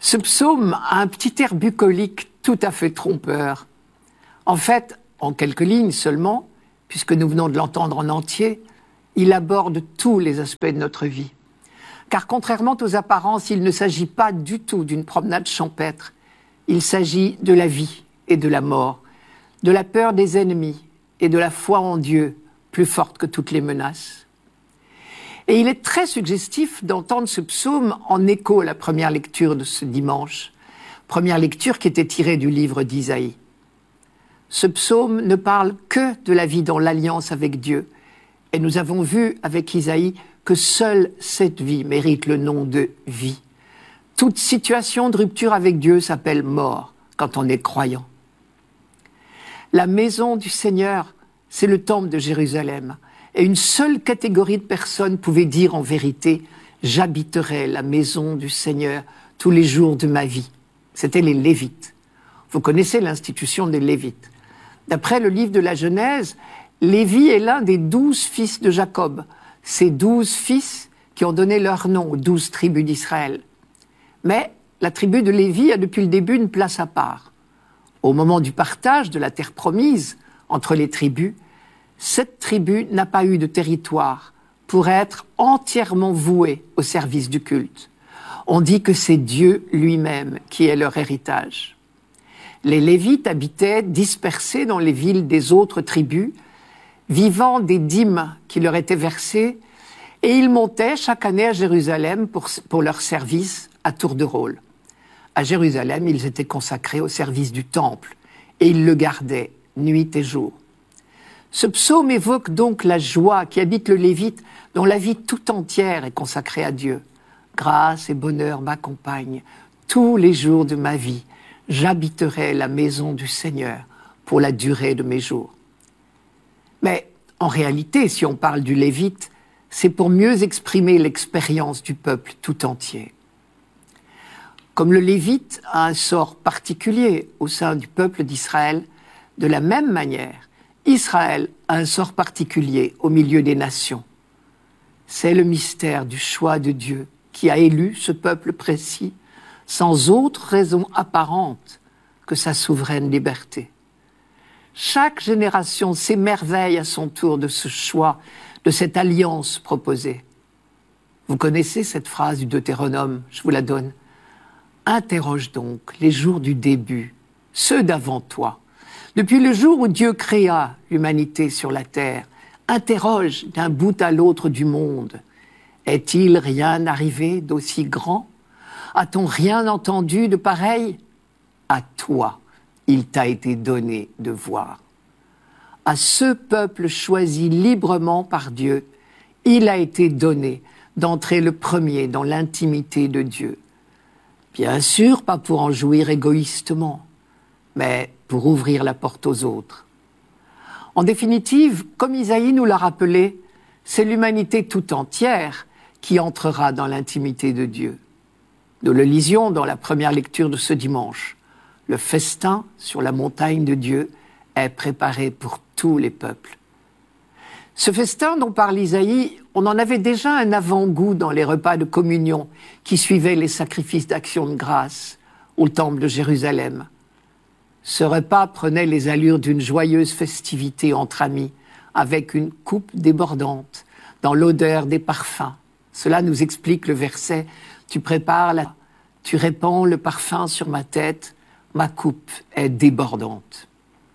Ce psaume a un petit air bucolique tout à fait trompeur. En fait, en quelques lignes seulement, puisque nous venons de l'entendre en entier, il aborde tous les aspects de notre vie. Car contrairement aux apparences, il ne s'agit pas du tout d'une promenade champêtre. Il s'agit de la vie et de la mort, de la peur des ennemis et de la foi en Dieu, plus forte que toutes les menaces. Et il est très suggestif d'entendre ce psaume en écho à la première lecture de ce dimanche, première lecture qui était tirée du livre d'Isaïe. Ce psaume ne parle que de la vie dans l'alliance avec Dieu. Et nous avons vu avec Isaïe que seule cette vie mérite le nom de vie. Toute situation de rupture avec Dieu s'appelle mort quand on est croyant. La maison du Seigneur, c'est le temple de Jérusalem. Et une seule catégorie de personnes pouvait dire en vérité « J'habiterai la maison du Seigneur tous les jours de ma vie ». C'était les Lévites. Vous connaissez l'institution des Lévites. D'après le livre de la Genèse, Lévi est l'un des 12 fils de Jacob. Ces 12 fils qui ont donné leur nom aux 12 tribus d'Israël. Mais la tribu de Lévi a depuis le début une place à part. Au moment du partage de la terre promise entre les tribus, cette tribu n'a pas eu de territoire pour être entièrement vouée au service du culte. On dit que c'est Dieu lui-même qui est leur héritage. Les Lévites habitaient dispersés dans les villes des autres tribus, vivant des dîmes qui leur étaient versées, et ils montaient chaque année à Jérusalem pour leur service à tour de rôle. À Jérusalem, ils étaient consacrés au service du temple, et ils le gardaient nuit et jour. Ce psaume évoque donc la joie qui habite le Lévite, dont la vie tout entière est consacrée à Dieu. Grâce et bonheur m'accompagnent tous les jours de ma vie. J'habiterai la maison du Seigneur pour la durée de mes jours. Mais en réalité, si on parle du Lévite, c'est pour mieux exprimer l'expérience du peuple tout entier. Comme le Lévite a un sort particulier au sein du peuple d'Israël, de la même manière, Israël a un sort particulier au milieu des nations. C'est le mystère du choix de Dieu qui a élu ce peuple précis, sans autre raison apparente que sa souveraine liberté. Chaque génération s'émerveille à son tour de ce choix, de cette alliance proposée. Vous connaissez cette phrase du Deutéronome, je vous la donne. Interroge donc les jours du début, ceux d'avant toi. Depuis le jour où Dieu créa l'humanité sur la terre, interroge d'un bout à l'autre du monde. Est-il rien arrivé d'aussi grand? A-t-on rien entendu de pareil? À toi, il t'a été donné de voir. À ce peuple choisi librement par Dieu, il a été donné d'entrer le premier dans l'intimité de Dieu. Bien sûr, pas pour en jouir égoïstement, mais pour ouvrir la porte aux autres. En définitive, comme Isaïe nous l'a rappelé, c'est l'humanité tout entière qui entrera dans l'intimité de Dieu. Nous le lisions dans la première lecture de ce dimanche. Le festin sur la montagne de Dieu est préparé pour tous les peuples. Ce festin dont parle Isaïe, on en avait déjà un avant-goût dans les repas de communion qui suivaient les sacrifices d'action de grâce au temple de Jérusalem. Ce repas prenait les allures d'une joyeuse festivité entre amis, avec une coupe débordante, dans l'odeur des parfums. Cela nous explique le verset « Tu répands le parfum sur ma tête, ma coupe est débordante ».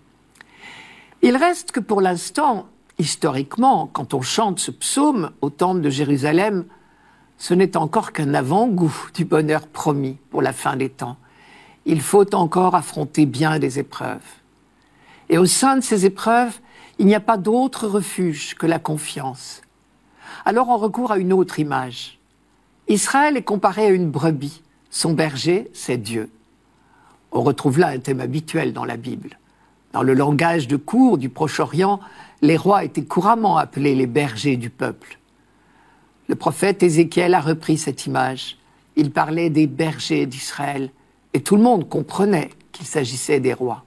Il reste que pour l'instant, historiquement, quand on chante ce psaume au temple de Jérusalem, ce n'est encore qu'un avant-goût du bonheur promis pour la fin des temps. Il faut encore affronter bien des épreuves. Et au sein de ces épreuves, il n'y a pas d'autre refuge que la confiance. Alors on recourt à une autre image. Israël est comparé à une brebis. Son berger, c'est Dieu. On retrouve là un thème habituel dans la Bible. Dans le langage de cour du Proche-Orient, les rois étaient couramment appelés les bergers du peuple. Le prophète Ézéchiel a repris cette image. Il parlait des bergers d'Israël. Et tout le monde comprenait qu'il s'agissait des rois.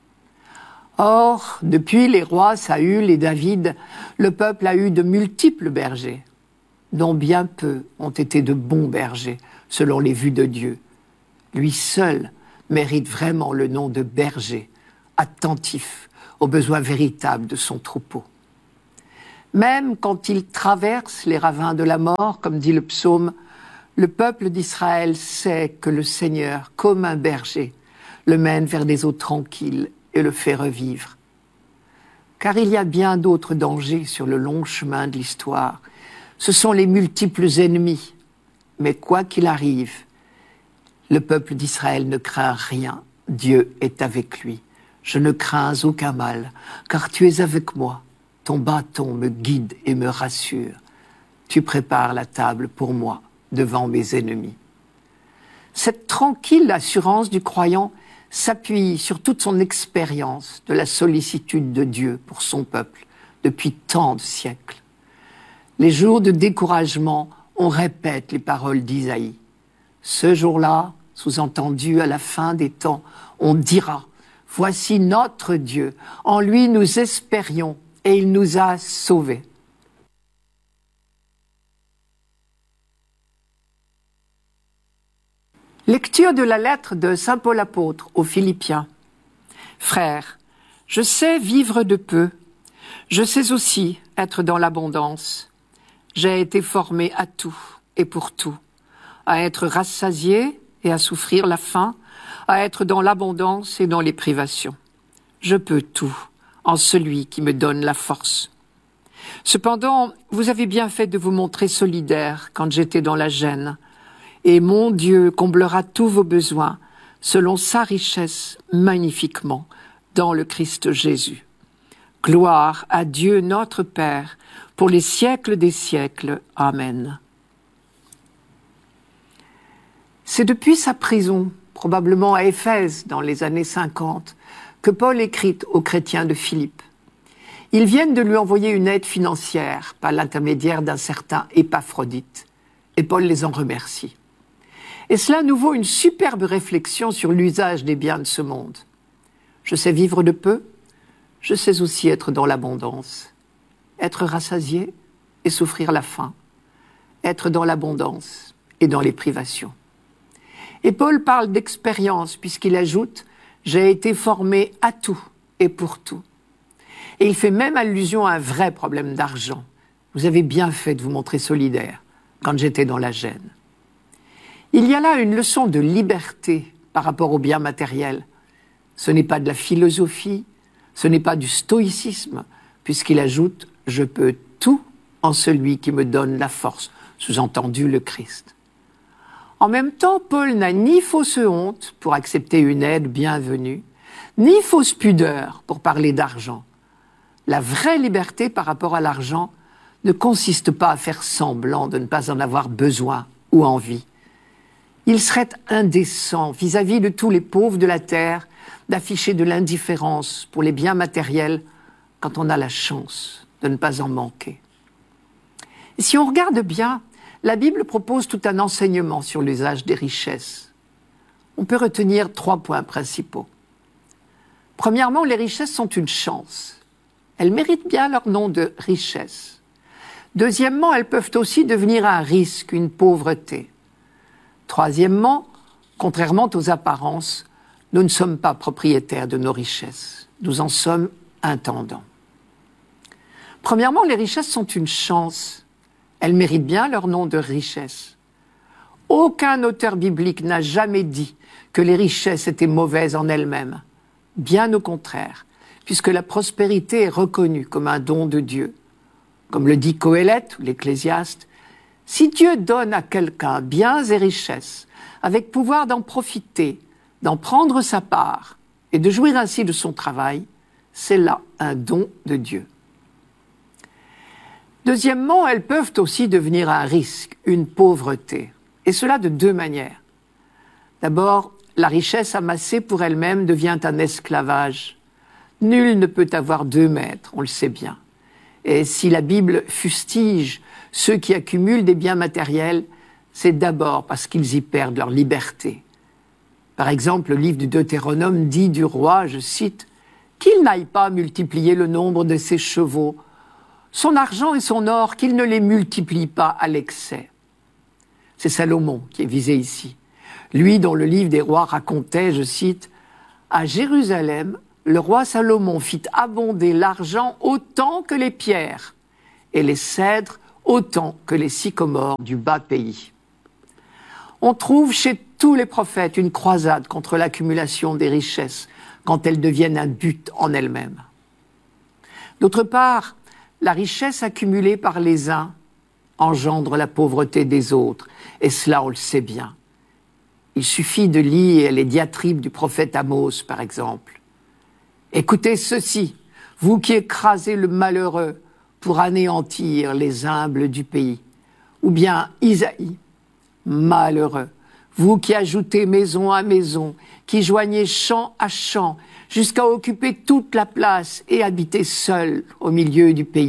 Or, depuis les rois Saül et David, le peuple a eu de multiples bergers, dont bien peu ont été de bons bergers, selon les vues de Dieu. Lui seul mérite vraiment le nom de berger, attentif aux besoins véritables de son troupeau. Même quand il traverse les ravins de la mort, comme dit le psaume, le peuple d'Israël sait que le Seigneur, comme un berger, le mène vers des eaux tranquilles et le fait revivre. Car il y a bien d'autres dangers sur le long chemin de l'histoire. Ce sont les multiples ennemis. Mais quoi qu'il arrive, le peuple d'Israël ne craint rien. Dieu est avec lui. Je ne crains aucun mal, car tu es avec moi. Ton bâton me guide et me rassure. Tu prépares la table pour moi devant mes ennemis. Cette tranquille assurance du croyant s'appuie sur toute son expérience de la sollicitude de Dieu pour son peuple depuis tant de siècles. Les jours de découragement, on répète les paroles d'Isaïe. Ce jour-là, sous-entendu à la fin des temps, on dira « Voici notre Dieu, en lui nous espérions et il nous a sauvés. » Lecture de la lettre de saint Paul apôtre aux Philippiens. Frères, je sais vivre de peu, je sais aussi être dans l'abondance. J'ai été formé à tout et pour tout, à être rassasié et à souffrir la faim, à être dans l'abondance et dans les privations. Je peux tout en celui qui me donne la force. Cependant, vous avez bien fait de vous montrer solidaire quand j'étais dans la gêne, et mon Dieu comblera tous vos besoins selon sa richesse magnifiquement dans le Christ Jésus. Gloire à Dieu notre Père pour les siècles des siècles. Amen. C'est depuis sa prison, probablement à Éphèse dans les années 50, que Paul écrit aux chrétiens de Philippe. Ils viennent de lui envoyer une aide financière par l'intermédiaire d'un certain Épaphrodite, et Paul les en remercie. Et cela nous vaut une superbe réflexion sur l'usage des biens de ce monde. Je sais vivre de peu, je sais aussi être dans l'abondance, être rassasié et souffrir la faim, être dans l'abondance et dans les privations. Et Paul parle d'expérience puisqu'il ajoute « J'ai été formé à tout et pour tout ». Et il fait même allusion à un vrai problème d'argent. Vous avez bien fait de vous montrer solidaire quand j'étais dans la gêne. Il y a là une leçon de liberté par rapport aux biens matériels. Ce n'est pas de la philosophie, ce n'est pas du stoïcisme, puisqu'il ajoute « Je peux tout en celui qui me donne la force », sous-entendu le Christ. En même temps, Paul n'a ni fausse honte pour accepter une aide bienvenue, ni fausse pudeur pour parler d'argent. La vraie liberté par rapport à l'argent ne consiste pas à faire semblant de ne pas en avoir besoin ou envie. Il serait indécent vis-à-vis de tous les pauvres de la terre d'afficher de l'indifférence pour les biens matériels quand on a la chance de ne pas en manquer. Et si on regarde bien, la Bible propose tout un enseignement sur l'usage des richesses. On peut retenir 3 points principaux. Premièrement, les richesses sont une chance. Elles méritent bien leur nom de richesse. Deuxièmement, elles peuvent aussi devenir un risque, une pauvreté. Troisièmement, contrairement aux apparences, nous ne sommes pas propriétaires de nos richesses. Nous en sommes intendants. Premièrement, les richesses sont une chance. Elles méritent bien leur nom de richesse. Aucun auteur biblique n'a jamais dit que les richesses étaient mauvaises en elles-mêmes. Bien au contraire, puisque la prospérité est reconnue comme un don de Dieu. Comme le dit Coëlette ou l'Ecclésiaste, si Dieu donne à quelqu'un biens et richesses, avec pouvoir d'en profiter, d'en prendre sa part et de jouir ainsi de son travail, c'est là un don de Dieu. Deuxièmement, elles peuvent aussi devenir un risque, une pauvreté, et cela de 2 manières. D'abord, la richesse amassée pour elle-même devient un esclavage. Nul ne peut avoir 2 maîtres, on le sait bien. Et si la Bible fustige ceux qui accumulent des biens matériels, c'est d'abord parce qu'ils y perdent leur liberté. Par exemple, le livre du Deutéronome dit du roi, je cite, « Qu'il n'aille pas multiplier le nombre de ses chevaux, son argent et son or, qu'il ne les multiplie pas à l'excès. » C'est Salomon qui est visé ici. Lui dont le livre des rois racontait, je cite, « À Jérusalem, le roi Salomon fit abonder l'argent autant que les pierres, et les cèdres autant que les sycomores du bas pays. » On trouve chez tous les prophètes une croisade contre l'accumulation des richesses quand elles deviennent un but en elles-mêmes. D'autre part, la richesse accumulée par les uns engendre la pauvreté des autres, et cela on le sait bien. Il suffit de lire les diatribes du prophète Amos, par exemple. « Écoutez ceci, vous qui écrasez le malheureux pour anéantir les humbles du pays. » Ou bien Isaïe, « Malheureux, vous qui ajoutez maison à maison, qui joignez champ à champ, jusqu'à occuper toute la place et habiter seul au milieu du pays. »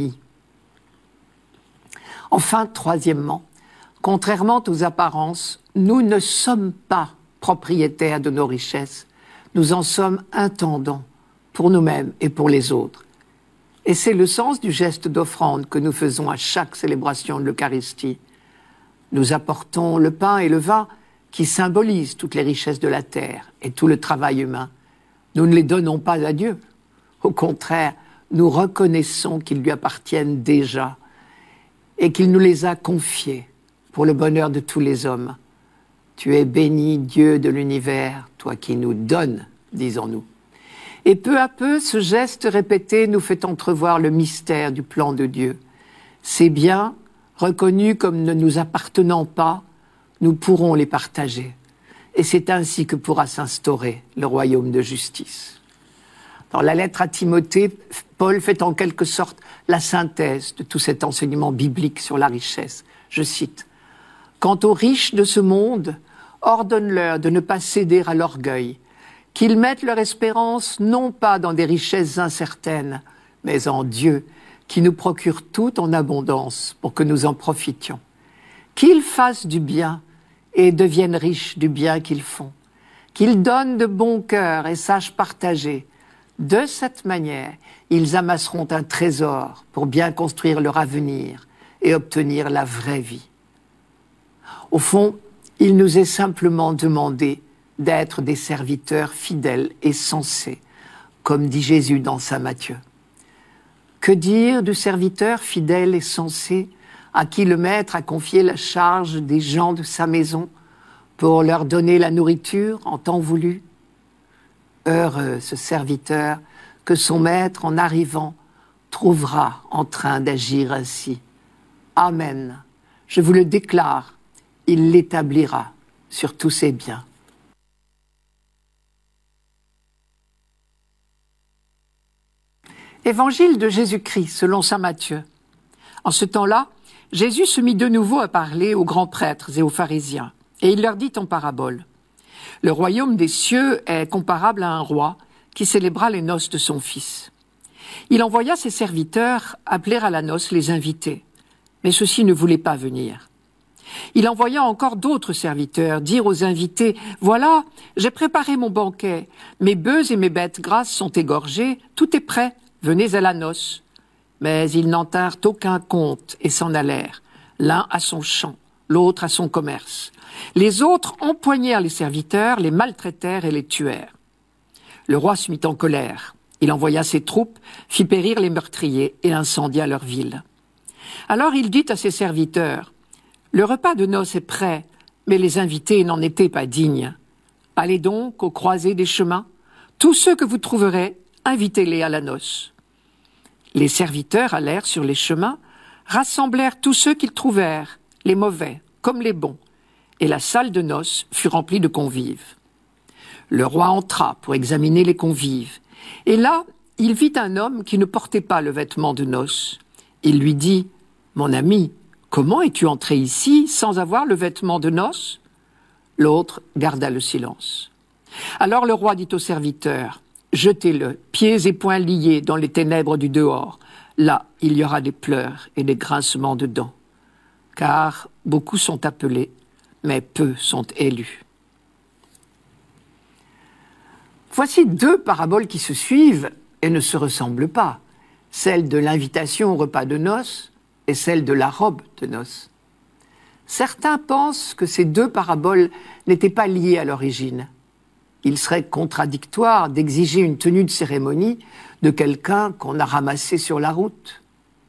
Enfin, troisièmement, contrairement aux apparences, nous ne sommes pas propriétaires de nos richesses, nous en sommes intendants pour nous-mêmes et pour les autres. Et c'est le sens du geste d'offrande que nous faisons à chaque célébration de l'Eucharistie. Nous apportons le pain et le vin qui symbolisent toutes les richesses de la terre et tout le travail humain. Nous ne les donnons pas à Dieu. Au contraire, nous reconnaissons qu'ils lui appartiennent déjà et qu'il nous les a confiés pour le bonheur de tous les hommes. Tu es béni, Dieu de l'univers, toi qui nous donnes, disons-nous. Et peu à peu, ce geste répété nous fait entrevoir le mystère du plan de Dieu. Ces biens, reconnus comme ne nous appartenant pas, nous pourrons les partager. Et c'est ainsi que pourra s'instaurer le royaume de justice. Dans la lettre à Timothée, Paul fait en quelque sorte la synthèse de tout cet enseignement biblique sur la richesse. Je cite, « Quant aux riches de ce monde, ordonne-leur de ne pas céder à l'orgueil, qu'ils mettent leur espérance non pas dans des richesses incertaines, mais en Dieu, qui nous procure tout en abondance pour que nous en profitions. Qu'ils fassent du bien et deviennent riches du bien qu'ils font. Qu'ils donnent de bon cœur et sachent partager. De cette manière, ils amasseront un trésor pour bien construire leur avenir et obtenir la vraie vie. » Au fond, il nous est simplement demandé d'être des serviteurs fidèles et sensés, comme dit Jésus dans saint Matthieu. Que dire du serviteur fidèle et sensé à qui le maître a confié la charge des gens de sa maison pour leur donner la nourriture en temps voulu? Heureux ce serviteur que son maître, en arrivant, trouvera en train d'agir ainsi. Amen. Je vous le déclare, il l'établira sur tous ses biens. Évangile de Jésus-Christ selon saint Matthieu. En ce temps-là, Jésus se mit de nouveau à parler aux grands prêtres et aux pharisiens, et il leur dit en parabole. Le royaume des cieux est comparable à un roi qui célébra les noces de son fils. Il envoya ses serviteurs appeler à la noce les invités, mais ceux-ci ne voulaient pas venir. Il envoya encore d'autres serviteurs dire aux invités « Voilà, j'ai préparé mon banquet, mes bœufs et mes bêtes grasses sont égorgés, tout est prêt, venez à la noce. » Mais ils n'en tinrent aucun compte et s'en allèrent, l'un à son champ, l'autre à son commerce. Les autres empoignèrent les serviteurs, les maltraitèrent et les tuèrent. Le roi se mit en colère. Il envoya ses troupes, fit périr les meurtriers et incendia leur ville. Alors il dit à ses serviteurs, « Le repas de noces est prêt, mais les invités n'en étaient pas dignes. Allez donc aux croisées des chemins. Tous ceux que vous trouverez, invitez-les à la noce. » Les serviteurs allèrent sur les chemins, rassemblèrent tous ceux qu'ils trouvèrent, les mauvais comme les bons, et la salle de noces fut remplie de convives. Le roi entra pour examiner les convives, et là, il vit un homme qui ne portait pas le vêtement de noces. Il lui dit, « Mon ami, comment es-tu entré ici sans avoir le vêtement de noces ?» L'autre garda le silence. Alors le roi dit aux serviteurs, « Jetez-le, pieds et poings liés dans les ténèbres du dehors. Là, il y aura des pleurs et des grincements de dents. Car beaucoup sont appelés, mais peu sont élus. » Voici deux paraboles qui se suivent et ne se ressemblent pas. Celle de l'invitation au repas de noces et celle de la robe de noces. Certains pensent que ces deux paraboles n'étaient pas liées à l'origine. Il serait contradictoire d'exiger une tenue de cérémonie de quelqu'un qu'on a ramassé sur la route.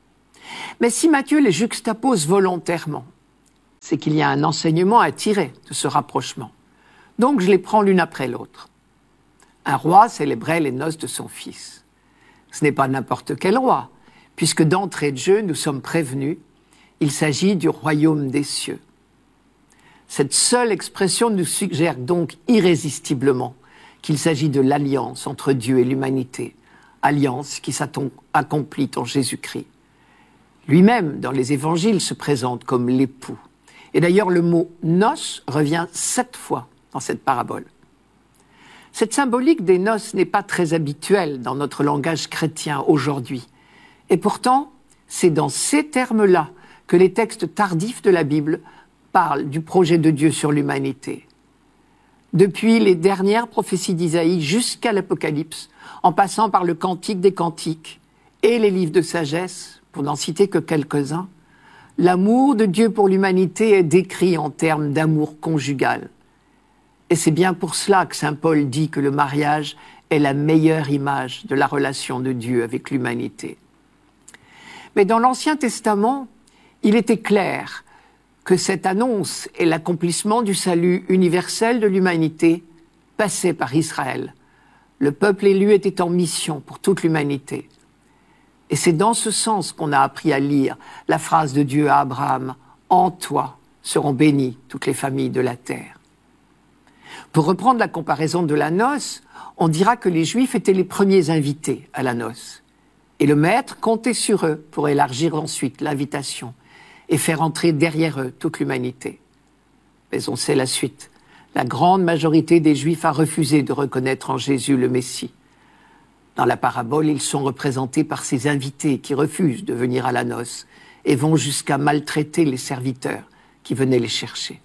Mais si Matthieu les juxtapose volontairement, c'est qu'il y a un enseignement à tirer de ce rapprochement. Donc je les prends l'une après l'autre. Un roi célébrait les noces de son fils. Ce n'est pas n'importe quel roi, puisque d'entrée de jeu, nous sommes prévenus, il s'agit du royaume des cieux. Cette seule expression nous suggère donc irrésistiblement qu'il s'agit de l'alliance entre Dieu et l'humanité, alliance qui s'accomplit en Jésus-Christ. Lui-même, dans les évangiles, se présente comme l'époux. Et d'ailleurs, le mot « noces » revient 7 fois dans cette parabole. Cette symbolique des noces n'est pas très habituelle dans notre langage chrétien aujourd'hui. Et pourtant, c'est dans ces termes-là que les textes tardifs de la Bible parlent du projet de Dieu sur l'humanité. Depuis les dernières prophéties d'Isaïe jusqu'à l'Apocalypse, en passant par le Cantique des Cantiques et les livres de sagesse, pour n'en citer que quelques-uns, l'amour de Dieu pour l'humanité est décrit en termes d'amour conjugal. Et c'est bien pour cela que saint Paul dit que le mariage est la meilleure image de la relation de Dieu avec l'humanité. Mais dans l'Ancien Testament, il était clair que cette annonce et l'accomplissement du salut universel de l'humanité passaient par Israël. Le peuple élu était en mission pour toute l'humanité. Et c'est dans ce sens qu'on a appris à lire la phrase de Dieu à Abraham « En toi seront bénies toutes les familles de la terre ». Pour reprendre la comparaison de la noce, on dira que les Juifs étaient les premiers invités à la noce. Et le maître comptait sur eux pour élargir ensuite l'invitation et faire entrer derrière eux toute l'humanité. Mais on sait la suite. La grande majorité des Juifs a refusé de reconnaître en Jésus le Messie. Dans la parabole, ils sont représentés par ces invités qui refusent de venir à la noce et vont jusqu'à maltraiter les serviteurs qui venaient les chercher.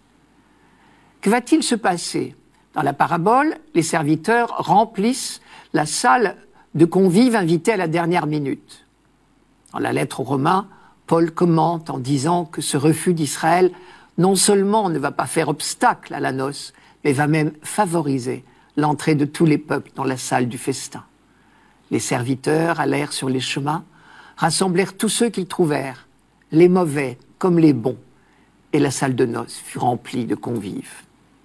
Que va-t-il se passer ? Dans la parabole, les serviteurs remplissent la salle de convives invités à la dernière minute. Dans la lettre aux Romains, Paul commente en disant que ce refus d'Israël non seulement ne va pas faire obstacle à la noce, mais va même favoriser l'entrée de tous les peuples dans la salle du festin. Les serviteurs allèrent sur les chemins, rassemblèrent tous ceux qu'ils trouvèrent, les mauvais comme les bons, et la salle de noces fut remplie de convives.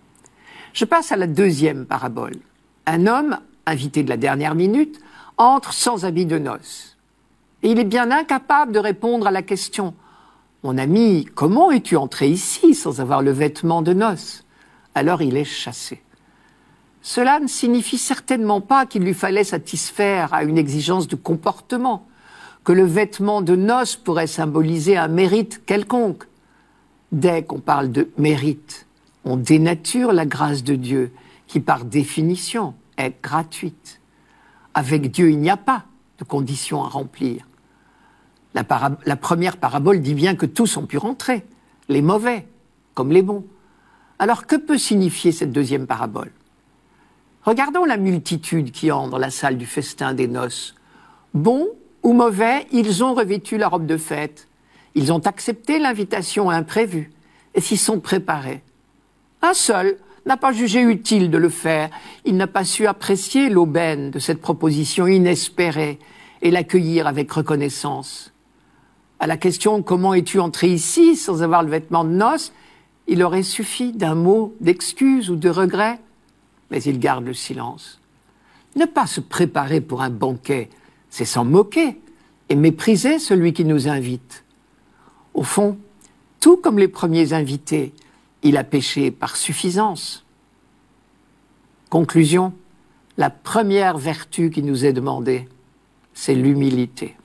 Je passe à la deuxième parabole. Un homme, invité de la dernière minute, entre sans habit de noces. Et il est bien incapable de répondre à la question « Mon ami, comment es-tu entré ici sans avoir le vêtement de noces ?» Alors il est chassé. Cela ne signifie certainement pas qu'il lui fallait satisfaire à une exigence de comportement, que le vêtement de noces pourrait symboliser un mérite quelconque. Dès qu'on parle de mérite, on dénature la grâce de Dieu, qui par définition est gratuite. Avec Dieu, il n'y a pas de conditions à remplir. La première parabole dit bien que tous ont pu rentrer, les mauvais comme les bons. Alors que peut signifier cette deuxième parabole ? Regardons la multitude qui entre dans la salle du festin des noces. Bons ou mauvais, ils ont revêtu la robe de fête. Ils ont accepté l'invitation imprévue et s'y sont préparés. Un seul n'a pas jugé utile de le faire. Il n'a pas su apprécier l'aubaine de cette proposition inespérée et l'accueillir avec reconnaissance. À la question « Comment es-tu entré ici sans avoir le vêtement de noces ?» il aurait suffi d'un mot d'excuse ou de regret, mais il garde le silence. Ne pas se préparer pour un banquet, c'est s'en moquer et mépriser celui qui nous invite. Au fond, tout comme les premiers invités, il a péché par suffisance. Conclusion, la première vertu qui nous est demandée, c'est l'humilité.